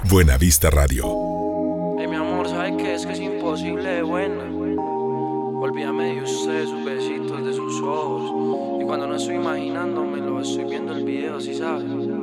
Buenavista Radio. Mi amor, ¿sabe qué? Es que es imposible de buena. Olvídame de usted, de sus besitos, de sus ojos. Y cuando no estoy imaginándome, lo estoy viendo el video, ¿sí sabe?